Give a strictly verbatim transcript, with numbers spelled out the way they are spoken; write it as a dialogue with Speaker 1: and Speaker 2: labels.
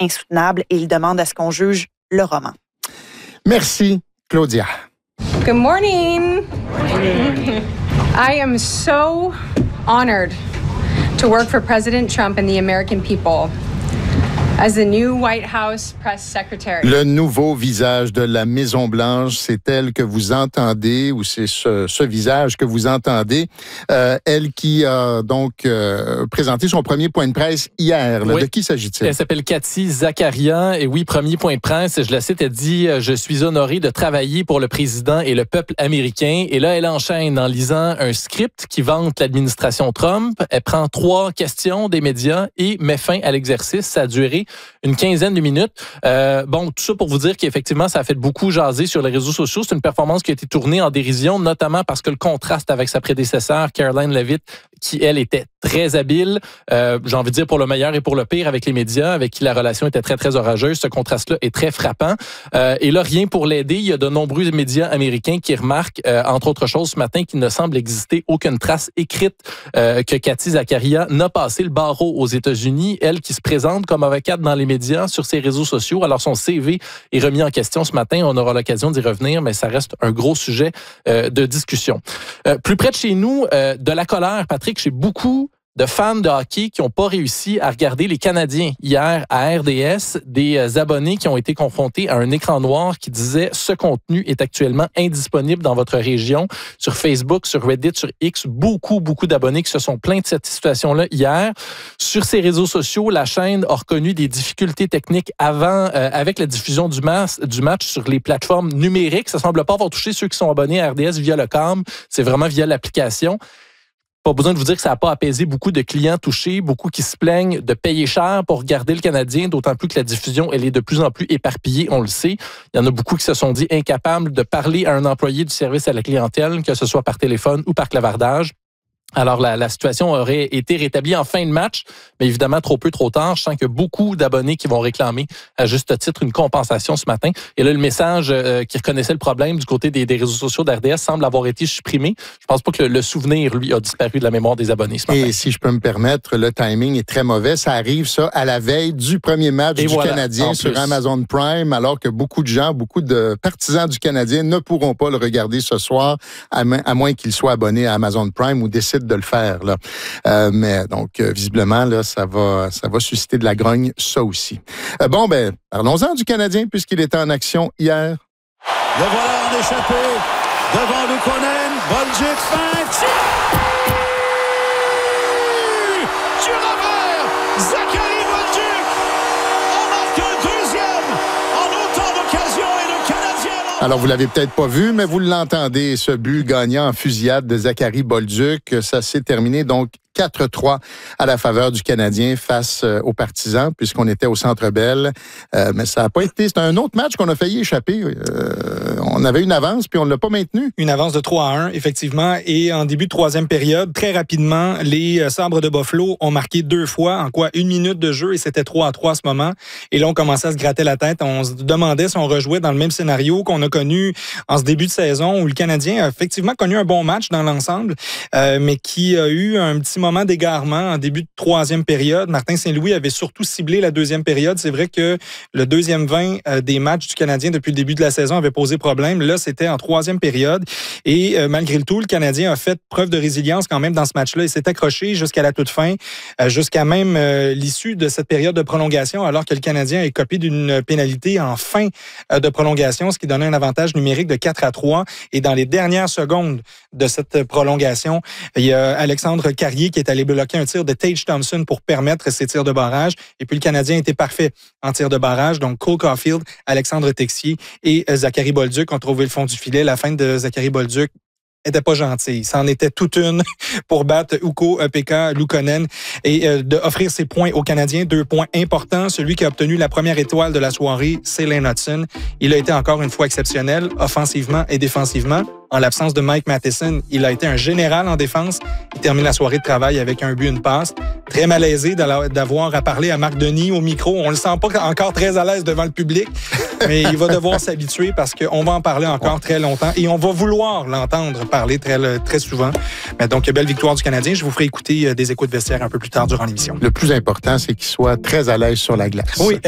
Speaker 1: insoutenable et il demande à ce qu'on juge le roman.
Speaker 2: Merci, Claudia.
Speaker 3: Good morning. I am so honored to work for President Trump and the American people. As the new White House press secretary.
Speaker 2: Le nouveau visage de la Maison-Blanche, c'est elle que vous entendez, ou c'est ce, ce visage que vous entendez. Euh, elle qui a donc euh, présenté son premier point de presse hier. Là. Oui. De qui s'agit-il?
Speaker 4: Elle s'appelle Cathy Zakaria. Et oui, premier point de presse, je la cite, elle dit « Je suis honorée de travailler pour le président et le peuple américain. » Et là, elle enchaîne en lisant un script qui vante l'administration Trump. Elle prend trois questions des médias et met fin à l'exercice. Ça a duré une quinzaine de minutes. Euh, bon, tout ça pour vous dire qu'effectivement, ça a fait beaucoup jaser sur les réseaux sociaux. C'est une performance qui a été tournée en dérision, notamment parce que le contraste avec sa prédécesseur, Caroline Leavitt, qui, elle, était très habile, euh, j'ai envie de dire pour le meilleur et pour le pire avec les médias, avec qui la relation était très, très orageuse. Ce contraste-là est très frappant. Euh, et là, rien pour l'aider. Il y a de nombreux médias américains qui remarquent, euh, entre autres choses, ce matin, qu'il ne semble exister aucune trace écrite euh, que Cathy Zakaria n'a passé le barreau aux États-Unis. Elle qui se présente comme avocate dans les médias, sur ses réseaux sociaux. Alors, son C V est remis en question ce matin. On aura l'occasion d'y revenir, mais ça reste un gros sujet euh, de discussion. Euh, plus près de chez nous, euh, de la colère, Patrick, chez beaucoup de fans de hockey qui n'ont pas réussi à regarder les Canadiens hier à R D S, des abonnés qui ont été confrontés à un écran noir qui disait « Ce contenu est actuellement indisponible dans votre région ». Sur Facebook, sur Reddit, sur X, beaucoup, beaucoup d'abonnés qui se sont plaints de cette situation-là hier. Sur ses réseaux sociaux, la chaîne a reconnu des difficultés techniques avant, euh, avec la diffusion du, mas- du match sur les plateformes numériques. Ça semble pas avoir touché ceux qui sont abonnés à R D S via le C A M. C'est vraiment via l'application. Pas besoin de vous dire que ça n'a pas apaisé beaucoup de clients touchés, beaucoup qui se plaignent de payer cher pour regarder le Canadien, d'autant plus que la diffusion, elle est de plus en plus éparpillée, on le sait. Il y en a beaucoup qui se sont dit incapables de parler à un employé du service à la clientèle, que ce soit par téléphone ou par clavardage. Alors, la, la situation aurait été rétablie en fin de match, mais évidemment, trop peu, trop tard. Je sens qu'il y a beaucoup d'abonnés qui vont réclamer, à juste titre, une compensation ce matin. Et là, le message euh, qui reconnaissait le problème du côté des, des réseaux sociaux d'R D S semble avoir été supprimé. Je pense pas que le, le souvenir, lui, a disparu de la mémoire des abonnés ce matin.
Speaker 2: Et si je peux me permettre, le timing est très mauvais. Ça arrive, ça, à la veille du premier match Et du voilà, Canadien sur Amazon Prime, alors que beaucoup de gens, beaucoup de partisans du Canadien ne pourront pas le regarder ce soir, à, ma- à moins qu'ils soient abonnés à Amazon Prime ou décident de le faire. Là. Euh, mais donc, euh, visiblement, là, ça va, ça va susciter de la grogne, ça aussi. Euh, bon, ben, parlons-en du Canadien, puisqu'il était en action hier.
Speaker 5: Le voilà en échappé devant Luukkonen. Bolduc feinte. Du revers, Zachary Bolduc en marque un deuxième en autant d'occasions et le Canadien.
Speaker 2: Alors, vous l'avez peut-être pas vu, mais vous l'entendez, ce but gagnant en fusillade de Zachary Bolduc. Ça s'est terminé donc quatre trois à la faveur du Canadien face aux Partisans, puisqu'on était au Centre Bell. Euh, mais ça n'a pas été... C'est un autre match qu'on a failli échapper. Euh, on avait une avance, puis on ne l'a pas maintenue.
Speaker 6: Une avance de trois à un, effectivement. Et en début de troisième période, très rapidement, les Sabres de Buffalo ont marqué deux fois, en quoi une minute de jeu, et c'était trois à trois à ce moment. Et là, on commençait à se gratter la tête. On se demandait si on rejouait dans le même scénario qu'on a connu en ce début de saison, où le Canadien a effectivement connu un bon match dans l'ensemble, euh, mais qui a eu un petit moment d'égarement en début de troisième période. Martin Saint-Louis avait surtout ciblé la deuxième période. C'est vrai que le deuxième vingt des matchs du Canadien depuis le début de la saison avait posé problème. Là, c'était en troisième période. Et euh, malgré le tout, le Canadien a fait preuve de résilience quand même dans ce match-là. Il s'est accroché jusqu'à la toute fin, euh, jusqu'à même euh, l'issue de cette période de prolongation, alors que le Canadien est copé d'une pénalité en fin euh, de prolongation, ce qui donnait un avantage numérique de quatre à trois. Et dans les dernières secondes de cette prolongation, il y a Alexandre Carrier qui est allé bloquer un tir de Tage Thompson pour permettre ses tirs de barrage. Et puis, le Canadien était parfait en tir de barrage. Donc, Cole Caulfield, Alexandre Texier et Zachary Bolduc ont trouvé le fond du filet. La fin de Zachary Bolduc était pas gentil. C'en était toute une pour battre Ukko-Pekka Luukkonen et euh, d'offrir ses points aux Canadiens. Deux points importants. Celui qui a obtenu la première étoile de la soirée, c'est Lane Hudson. Il a été encore une fois exceptionnel, offensivement et défensivement. En l'absence de Mike Matheson, il a été un général en défense. Il termine la soirée de travail avec un but, une passe. Très malaisé d'avoir à parler à Marc Denis au micro. On le sent pas encore très à l'aise devant le public, mais il va devoir s'habituer parce qu'on va en parler encore très longtemps et on va vouloir l'entendre parler très, très souvent. Mais donc, belle victoire du Canadien. Je vous ferai écouter des échos de vestiaire un peu plus tard durant l'émission.
Speaker 2: Le plus important, c'est qu'il soit très à l'aise sur la glace.
Speaker 6: Oui.